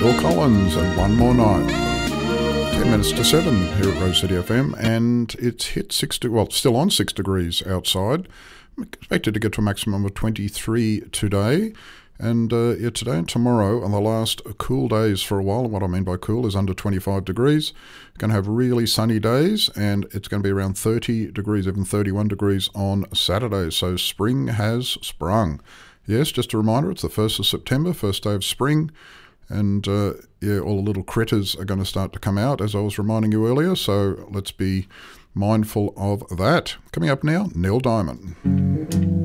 Phil Collins and One More Night. 10 minutes to 7 here at Rose City FM, and it's hit still on 6 degrees outside. I'm expected to get to a maximum of 23 today. And today and tomorrow are the last cool days for a while. And what I mean by cool is under 25 degrees. Going to have really sunny days, and it's going to be around 30 degrees, even 31 degrees on Saturday. So spring has sprung. Yes, just a reminder, it's the 1st of September, first day of spring. And all the little critters are going to start to come out, as I was reminding you earlier. So let's be mindful of that. Coming up now, Neil Diamond.